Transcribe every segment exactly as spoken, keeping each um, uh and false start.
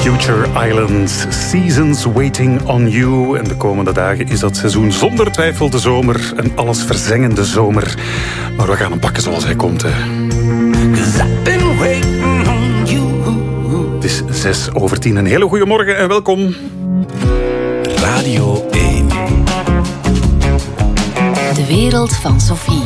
Future Islands, Seasons Waiting on You. En de komende dagen is dat seizoen zonder twijfel de zomer. Een allesverzengende zomer. Maar we gaan hem pakken zoals hij komt. Hè. Het is zes over tien. Een hele goede morgen en welkom. Radio één. De wereld van Sophie.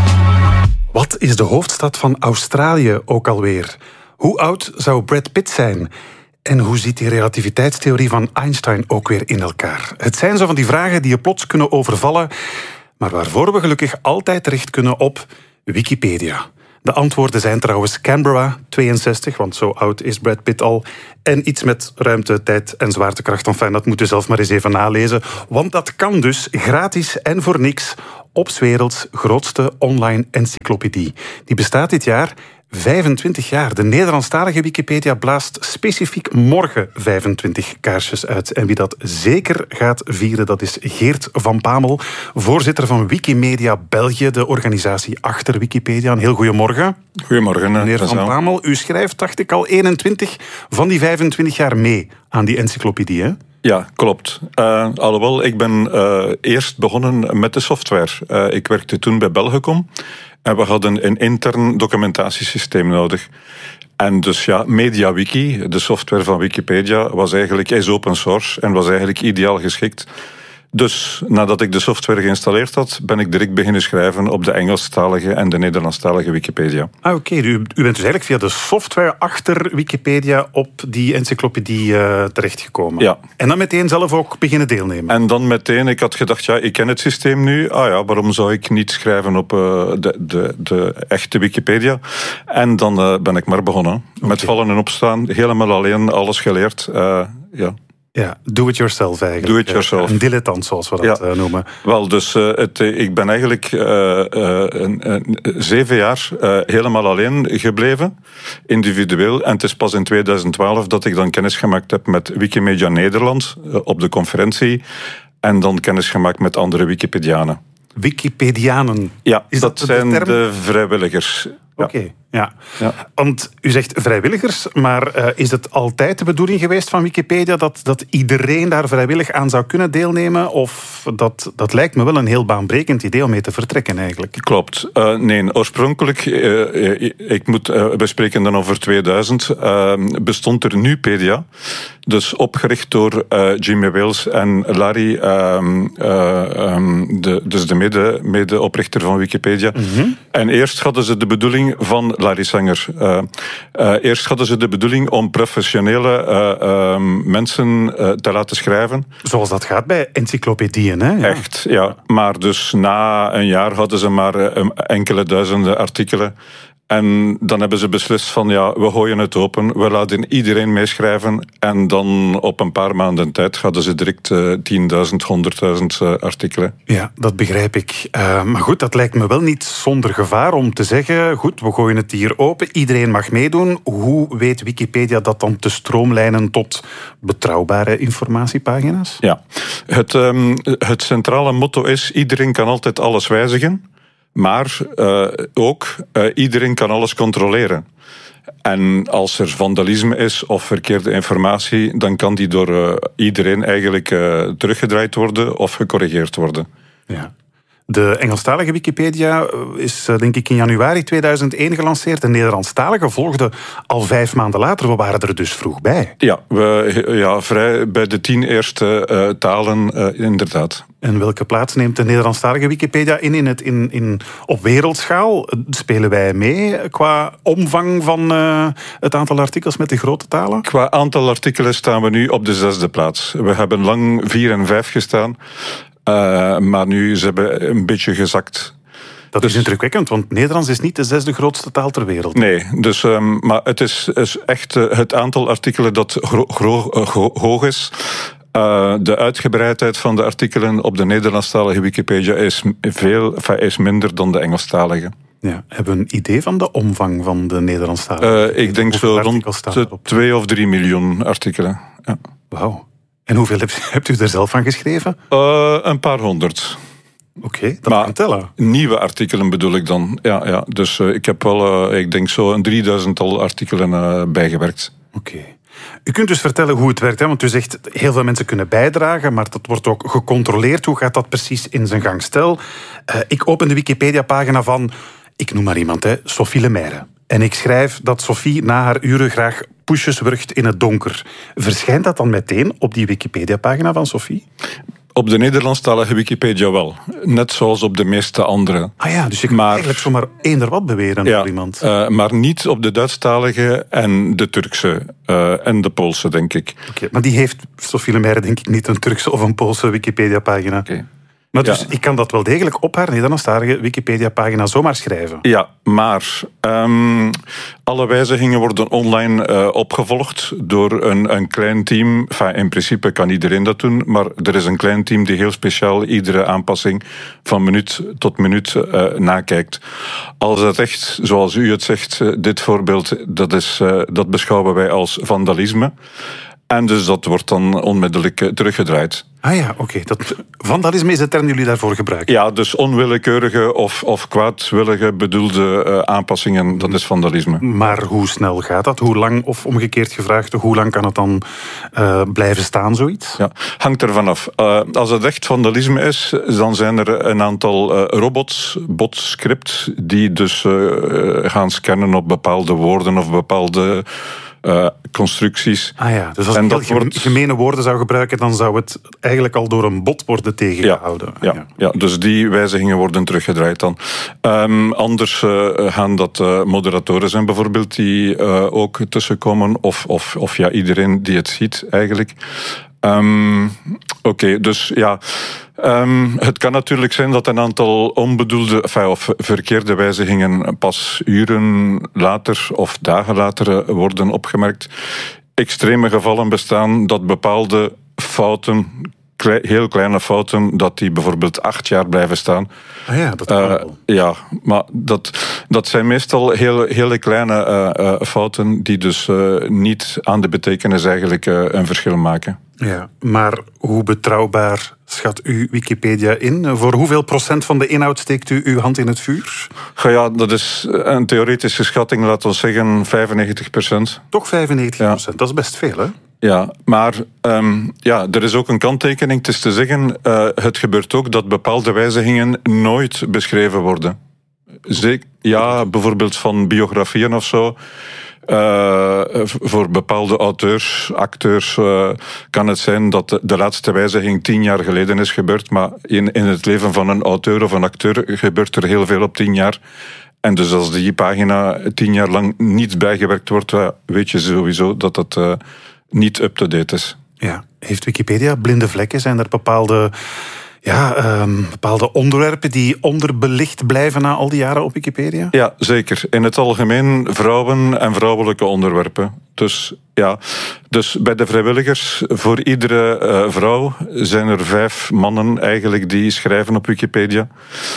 Wat is de hoofdstad van Australië ook alweer? Hoe oud zou Brad Pitt zijn? En hoe zit die relativiteitstheorie van Einstein ook weer in elkaar? Het zijn zo van die vragen die je plots kunnen overvallen, maar waarvoor we gelukkig altijd terecht kunnen op Wikipedia. De antwoorden zijn trouwens Canberra, tweeënzestig, want zo oud is Brad Pitt al. En iets met ruimte, tijd en zwaartekracht. Enfin, dat moet u zelf maar eens even nalezen. Want dat kan dus gratis en voor niks op 's werelds grootste online encyclopedie. Die bestaat dit jaar vijfentwintig jaar. De Nederlandstalige Wikipedia blaast specifiek morgen vijfentwintig kaarsjes uit. En wie dat zeker gaat vieren, dat is Geert van Pamel, voorzitter van Wikimedia België, de organisatie achter Wikipedia. Een heel goedemorgen. Goedemorgen. Meneer Van Pamel, u schrijft, dacht ik, al eenentwintig van die vijfentwintig jaar mee aan die encyclopedie, hè? Ja, klopt. Uh, alhoewel, ik ben uh, eerst begonnen met de software. Uh, ik werkte toen bij Belgacom. En we hadden een intern documentatiesysteem nodig. En dus ja, MediaWiki, de software van Wikipedia, was eigenlijk, is open source en was eigenlijk ideaal geschikt. Dus nadat ik de software geïnstalleerd had, ben ik direct beginnen schrijven op de Engelstalige en de Nederlandstalige Wikipedia. Ah, oké. Okay. U, u bent dus eigenlijk via de software achter Wikipedia op die encyclopedie uh, terechtgekomen. Ja. En dan meteen zelf ook beginnen deelnemen. En dan meteen, ik had gedacht, ja, ik ken het systeem nu. Ah ja, waarom zou ik niet schrijven op uh, de, de, de echte Wikipedia? En dan uh, ben ik maar begonnen. Okay. Met vallen en opstaan, helemaal alleen, alles geleerd. Uh, ja. Ja, do it yourself eigenlijk. Do it yourself. Een dilettant, zoals we dat ja. noemen. Wel, dus uh, het, ik ben eigenlijk uh, uh, een, een, zeven jaar uh, helemaal alleen gebleven, individueel. En het is pas in tweeduizend twaalf dat ik dan kennis gemaakt heb met Wikimedia Nederland uh, op de conferentie. En dan kennis gemaakt met andere Wikipedianen. Wikipedianen? Ja, is dat, dat zijn de, de vrijwilligers. Ja. Oké, okay, ja. ja. Want u zegt vrijwilligers, maar uh, is het altijd de bedoeling geweest van Wikipedia dat, dat iedereen daar vrijwillig aan zou kunnen deelnemen? Of dat, dat lijkt me wel een heel baanbrekend idee om mee te vertrekken eigenlijk. Klopt. Uh, nee, oorspronkelijk, uh, ik moet, uh, we spreken dan over tweeduizend, uh, bestond er Nupedia. Dus opgericht door uh, Jimmy Wales en Larry, um, uh, um, de, dus de mede, medeoprichter van Wikipedia. Mm-hmm. En eerst hadden ze de bedoeling van Larry Sanger. Uh, uh, eerst hadden ze de bedoeling om professionele uh, uh, mensen uh, te laten schrijven. Zoals dat gaat bij encyclopedieën, hè? Ja. Echt, ja. Maar dus na een jaar hadden ze maar uh, enkele duizenden artikelen. En dan hebben ze beslist van, ja, we gooien het open, we laten iedereen meeschrijven. En dan op een paar maanden tijd hadden ze direct uh, tienduizend, honderdduizend uh, artikelen. Ja, dat begrijp ik. Uh, maar goed, dat lijkt me wel niet zonder gevaar om te zeggen, goed, we gooien het hier open, iedereen mag meedoen. Hoe weet Wikipedia dat dan te stroomlijnen tot betrouwbare informatiepagina's? Ja, het, um, het centrale motto is, iedereen kan altijd alles wijzigen. Maar uh, ook, uh, iedereen kan alles controleren. En als er vandalisme is of verkeerde informatie, dan kan die door uh, iedereen eigenlijk uh, teruggedraaid worden of gecorrigeerd worden. Ja. De Engelstalige Wikipedia is denk ik in januari tweeduizend één gelanceerd. De Nederlandstalige volgde al vijf maanden later. We waren er dus vroeg bij. Ja, we, ja vrij bij de tien eerste uh, talen uh, inderdaad. En welke plaats neemt de Nederlandstalige Wikipedia in, in, het, in, in op wereldschaal? Spelen wij mee qua omvang van uh, het aantal artikels met de grote talen? Qua aantal artikelen staan we nu op de zesde plaats. We hebben lang vier en vijf gestaan. Uh, maar nu is het een beetje gezakt. Dat dus, is indrukwekkend, want Nederlands is niet de zesde grootste taal ter wereld. Nee, dus, um, maar het is, is echt uh, het aantal artikelen dat gro- gro- uh, ho- hoog is. Uh, de uitgebreidheid van de artikelen op de Nederlandstalige Wikipedia is, veel, is minder dan de Engelstalige. Ja, hebben we een idee van de omvang van de Nederlandstalige? Uh, ik denk zo rond twee of drie miljoen artikelen. Ja. Wauw. En hoeveel hebt, hebt u er zelf van geschreven? Uh, een paar honderd. Oké, okay, dat kan tellen. Nieuwe artikelen bedoel ik dan. Ja, ja. Dus uh, ik heb wel, uh, ik denk zo een drieduizendtal artikelen uh, bijgewerkt. Oké. Okay. U kunt dus vertellen hoe het werkt, hè? Want u zegt heel veel mensen kunnen bijdragen, maar dat wordt ook gecontroleerd. Hoe gaat dat precies in zijn gang? Stel, uh, ik open de Wikipedia-pagina van, ik noem maar iemand, hè, Sophie Lemaire. En ik schrijf dat Sophie na haar uren graag poesjes wurgt in het donker. Verschijnt dat dan meteen op die Wikipedia-pagina van Sophie? Op de Nederlandstalige Wikipedia wel. Net zoals op de meeste andere. Ah ja, dus je kan maar, eigenlijk zomaar eender wat beweren ja, over iemand. Uh, maar niet op de Duitsstalige en de Turkse uh, en de Poolse, denk ik. Okay, maar die heeft Sophie Lemaire denk ik niet een Turkse of een Poolse Wikipedia-pagina. Okay. Maar dus ja. ik kan dat wel degelijk op haar Nederlandstalige Wikipedia-pagina zomaar schrijven. Ja, maar um, alle wijzigingen worden online uh, opgevolgd door een, een klein team. Enfin, in principe kan iedereen dat doen, maar er is een klein team die heel speciaal iedere aanpassing van minuut tot minuut uh, nakijkt. Als het echt, zoals u het zegt, uh, dit voorbeeld, dat, is, uh, dat beschouwen wij als vandalisme. En dus dat wordt dan onmiddellijk uh, teruggedraaid. Ah ja, oké. Okay. Vandalisme is de term die jullie daarvoor gebruiken. Ja, dus onwillekeurige of, of kwaadwillige bedoelde uh, aanpassingen, dat is vandalisme. Maar hoe snel gaat dat? Hoe lang, of omgekeerd gevraagd, hoe lang kan het dan uh, blijven staan, zoiets? Ja, hangt er vanaf. Uh, als het echt vandalisme is, dan zijn er een aantal uh, robots, botscript, die dus uh, gaan scannen op bepaalde woorden of bepaalde Uh, constructies. Ah ja, dus als en ik dat heel wordt gemene woorden zou gebruiken, dan zou het eigenlijk al door een bot worden tegengehouden. Ja, ja, ja, dus die wijzigingen worden teruggedraaid dan. Um, anders uh, gaan dat uh, moderatoren zijn bijvoorbeeld, die uh, ook tussenkomen, of, of, of ja, iedereen die het ziet eigenlijk. Um, Oké, okay, dus ja... Um, het kan natuurlijk zijn dat een aantal onbedoelde enfin, of verkeerde wijzigingen pas uren later of dagen later worden opgemerkt. Extreme gevallen bestaan dat bepaalde fouten, klei, heel kleine fouten, dat die bijvoorbeeld acht jaar blijven staan. Ah ja, dat kan wel. Uh, ja, maar dat, dat zijn meestal hele, hele kleine uh, uh, fouten die dus uh, niet aan de betekenis eigenlijk uh, een verschil maken. Ja, maar hoe betrouwbaar schat u Wikipedia in? Voor hoeveel procent van de inhoud steekt u uw hand in het vuur? Ja, dat is een theoretische schatting, laten we zeggen vijfennegentig procent. Toch vijfennegentig procent, ja. Dat is best veel, hè? Ja, maar um, ja, er is ook een kanttekening. Het is te zeggen, uh, het gebeurt ook dat bepaalde wijzigingen nooit beschreven worden. Zeker, ja, bijvoorbeeld van biografieën of zo. Uh, voor bepaalde auteurs, acteurs, uh, kan het zijn dat de, de laatste wijziging tien jaar geleden is gebeurd, maar in, in het leven van een auteur of een acteur gebeurt er heel veel op tien jaar. En dus als die pagina tien jaar lang niet bijgewerkt wordt, weet je sowieso dat dat uh, niet up-to-date is. Ja, heeft Wikipedia blinde vlekken? Zijn er bepaalde... Ja, um, bepaalde onderwerpen die onderbelicht blijven na al die jaren op Wikipedia? Ja, zeker. In het algemeen vrouwen en vrouwelijke onderwerpen. Dus ja, dus bij de vrijwilligers, voor iedere uh, vrouw zijn er vijf mannen eigenlijk die schrijven op Wikipedia.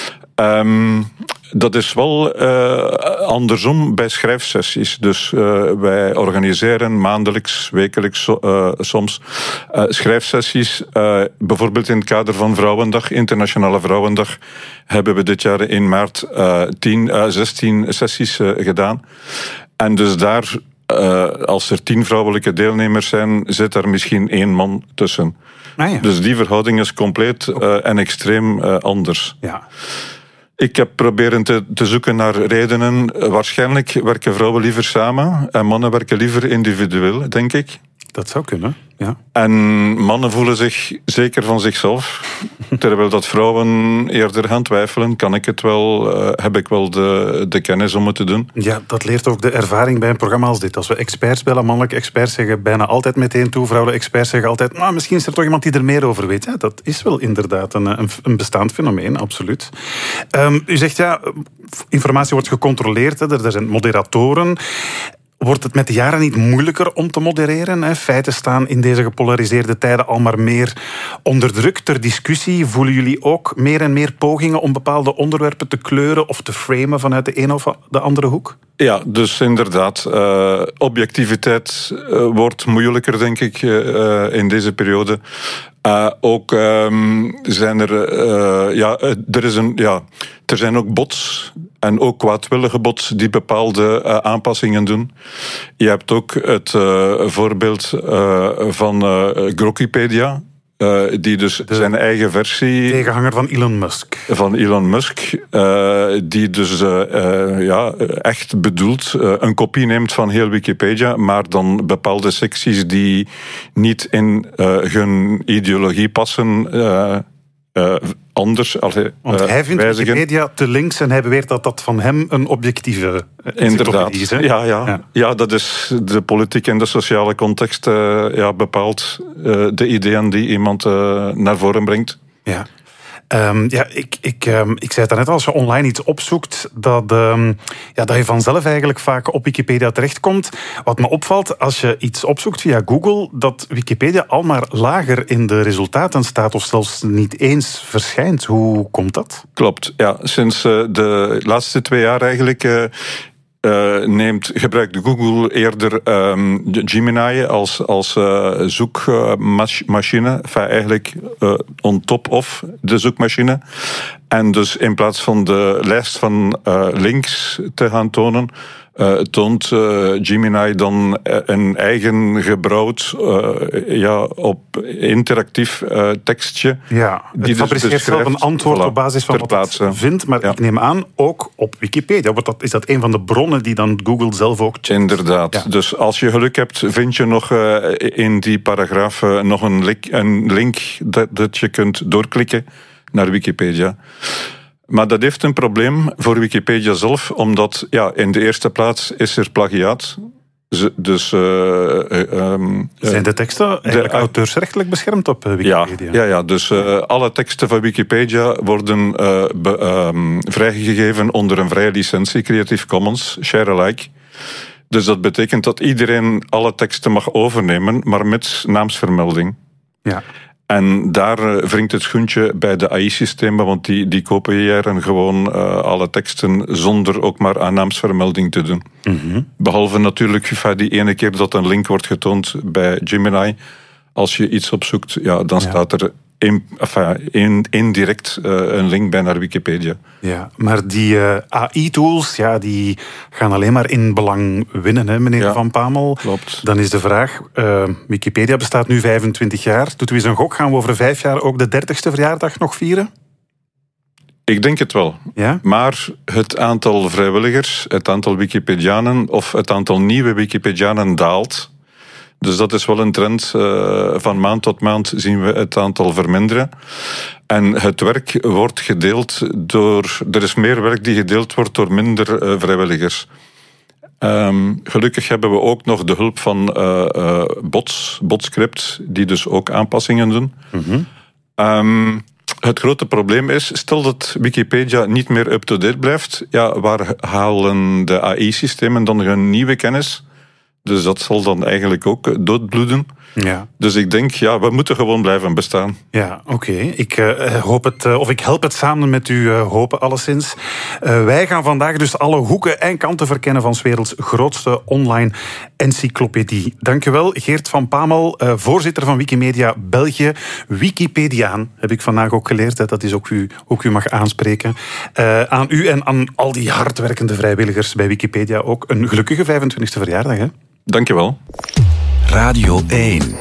Um, dat is wel uh, andersom bij schrijfsessies. Dus uh, wij organiseren maandelijks, wekelijks uh, soms uh, schrijfsessies. Uh, bijvoorbeeld in het kader van Vrouwendag, Internationale Vrouwendag, hebben we dit jaar in maart uh, tien, uh, zestien sessies uh, gedaan. En dus daar, uh, als er tien vrouwelijke deelnemers zijn, zit er misschien één man tussen. Ah ja. Dus die verhouding is compleet uh, en extreem uh, anders. Ja. Ik heb proberen te, te zoeken naar redenen. Waarschijnlijk werken vrouwen liever samen en mannen werken liever individueel, denk ik. Dat zou kunnen, ja. En mannen voelen zich zeker van zichzelf. Terwijl dat vrouwen eerder gaan twijfelen. Kan ik het wel? Uh, heb ik wel de, de kennis om het te doen? Ja, dat leert ook de ervaring bij een programma als dit. Als we experts bellen, mannelijke experts zeggen bijna altijd meteen toe. Vrouwelijke experts zeggen altijd, nou, misschien is er toch iemand die er meer over weet. Ja, dat is wel inderdaad een, een, een bestaand fenomeen, absoluut. Um, u zegt, ja, informatie wordt gecontroleerd. Hè, er, er zijn moderatoren. Wordt het met de jaren niet moeilijker om te modereren? Feiten staan in deze gepolariseerde tijden al maar meer onder druk ter discussie. Voelen jullie ook meer en meer pogingen om bepaalde onderwerpen te kleuren of te framen vanuit de een of de andere hoek? Ja, dus inderdaad. Uh, objectiviteit uh, wordt moeilijker, denk ik, uh, in deze periode. Uh, ook um, zijn er, uh, ja, er is een, ja, er zijn ook bots en ook kwaadwillige bots die bepaalde uh, aanpassingen doen. Je hebt ook het uh, voorbeeld uh, van uh, Grokipedia. Uh, die dus de zijn eigen versie... Tegenhanger van Elon Musk. Van Elon Musk. Uh, die dus uh, uh, ja, echt bedoeld uh, een kopie neemt van heel Wikipedia, maar dan bepaalde secties die niet in uh, hun ideologie passen... Uh, Uh, anders. Allee, Want hij uh, vindt wijzigen. Wikipedia te links en hij beweert dat dat van hem een objectieve Inderdaad. is. Hè? Ja, ja. Ja. ja, dat is de politieke en de sociale context uh, ja, bepaalt uh, de ideeën die iemand uh, naar voren brengt. Ja. Um, ja, ik, ik, um, ik zei het net al, als je online iets opzoekt, dat, um, ja, dat je vanzelf eigenlijk vaak op Wikipedia terechtkomt. Wat me opvalt, als je iets opzoekt via Google, dat Wikipedia al maar lager in de resultaten staat of zelfs niet eens verschijnt. Hoe komt dat? Klopt, ja. Sinds uh, de laatste twee jaar eigenlijk... Uh, Uh, neemt, gebruikt Google eerder um, Gemini als, als uh, zoekmachine, enfin, eigenlijk uh, on top of de zoekmachine. En dus in plaats van de lijst van uh, links te gaan tonen, uh, toont uh, Gemini dan een eigen gebrouwd, uh, ja, op interactief uh, tekstje. Ja, het die fabriceert dus zelf een antwoord voilà, op basis van wat plaatse. Het vindt, maar ja. Ik neem aan, ook op Wikipedia. Want dat, is dat een van de bronnen die dan Google zelf ook checkt? Inderdaad. Ja. Dus als je geluk hebt, vind je nog uh, in die paragraaf uh, nog een link, een link dat, dat je kunt doorklikken naar Wikipedia. Maar dat heeft een probleem voor Wikipedia zelf, omdat ja, in de eerste plaats is er plagiaat. Dus, uh, um, Zijn de teksten eigenlijk de, auteursrechtelijk beschermd op Wikipedia? Ja, ja, ja dus uh, alle teksten van Wikipedia worden uh, be, um, vrijgegeven onder een vrije licentie, Creative Commons, share alike. Dus dat betekent dat iedereen alle teksten mag overnemen, maar met naamsvermelding. Ja. En daar wringt het schoentje bij de A I-systemen, want die, die kopiëren gewoon uh, alle teksten zonder ook maar aan naamsvermelding te doen. Mm-hmm. Behalve natuurlijk die ene keer dat een link wordt getoond bij Gemini. Als je iets opzoekt, ja, dan ja. staat er in, enfin, in, indirect uh, een link bij naar Wikipedia. Ja, maar die uh, A I-tools, ja, die gaan alleen maar in belang winnen, hè, meneer ja, Van Pamel. Klopt. Dan is de vraag, uh, Wikipedia bestaat nu vijfentwintig jaar. Doet u eens een gok, gaan we over vijf jaar ook de dertigste verjaardag nog vieren? Ik denk het wel. Ja? Maar het aantal vrijwilligers, het aantal Wikipedianen of het aantal nieuwe Wikipedianen daalt. Dus dat is wel een trend. Uh, van maand tot maand zien we het aantal verminderen. En het werk wordt gedeeld door... Er is meer werk die gedeeld wordt door minder uh, vrijwilligers. Um, gelukkig hebben we ook nog de hulp van uh, uh, bots, botscript, die dus ook aanpassingen doen. Mm-hmm. Um, het grote probleem is, stel dat Wikipedia niet meer up-to-date blijft, ja, waar halen de A I-systemen dan hun nieuwe kennis? Dus dat zal dan eigenlijk ook doodbloeden. Ja. Dus ik denk, ja, we moeten gewoon blijven bestaan. Ja, oké. Okay. Ik uh, hoop het, uh, of ik help het samen met u uh, hopen, alleszins. Uh, wij gaan vandaag dus alle hoeken en kanten verkennen van 's werelds grootste online encyclopedie. Dank u wel, Geert Van Pamel, uh, voorzitter van Wikimedia België. Wikipediaan, heb ik vandaag ook geleerd. Hè. Dat is ook u, ook u mag aanspreken. Uh, aan u en aan al die hardwerkende vrijwilligers bij Wikipedia ook een gelukkige vijfentwintigste verjaardag. Hè. Dank je wel. Radio één.